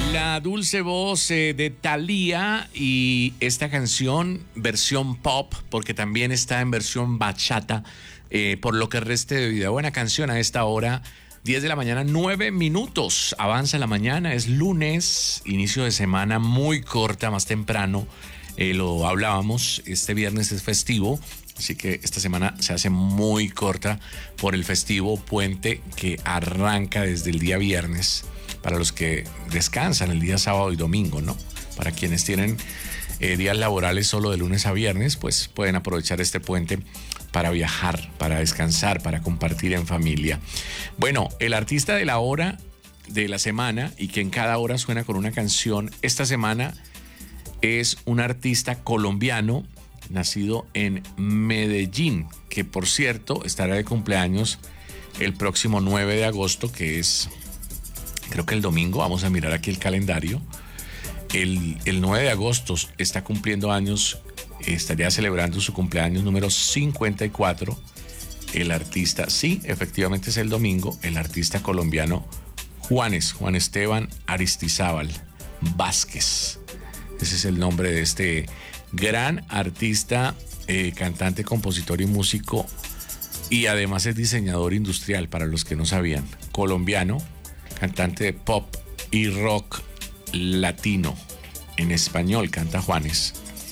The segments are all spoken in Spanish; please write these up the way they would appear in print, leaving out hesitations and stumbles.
La dulce voz de Thalía y esta canción, versión pop, porque también está en versión bachata, por lo que reste de vida. Buena canción a esta hora, 10 de la mañana, 9 minutos. Avanza la mañana, es lunes, inicio de semana muy corta, más temprano. Lo hablábamos, este viernes es festivo, así que esta semana se hace muy corta por el festivo puente que arranca desde el día viernes. Para los que descansan el día sábado y domingo, ¿no? Para quienes tienen días laborales solo de lunes a viernes, pues pueden aprovechar este puente para viajar, para descansar, para compartir en familia. Bueno, el artista de la hora de la semana y que en cada hora suena con una canción, esta semana es un artista colombiano nacido en Medellín, que por cierto estará de cumpleaños el próximo 9 de agosto, que es... creo que el domingo, vamos a mirar aquí el calendario. El 9 de agosto está cumpliendo años, estaría celebrando su cumpleaños número 54. El artista, sí, efectivamente es el domingo, el artista colombiano Juan Esteban Aristizábal Vázquez. Ese es el nombre de este gran artista, cantante, compositor y músico, y además es diseñador industrial, para los que no sabían, colombiano, cantante de pop y rock latino. En español canta Juanes.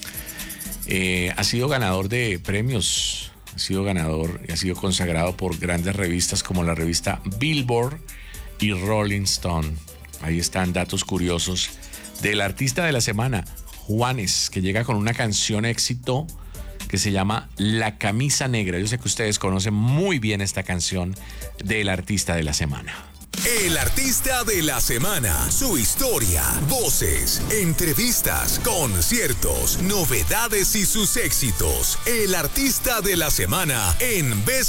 Ha sido ganador de premios, ha sido consagrado por grandes revistas como la revista Billboard y Rolling Stone. Ahí están datos curiosos del artista de la semana, Juanes, que llega con una canción éxito que se llama La Camisa Negra. Yo sé que ustedes conocen muy bien esta canción del artista de la semana. El artista de la semana, su historia, voces, entrevistas, conciertos, novedades y sus éxitos. El artista de la semana en Best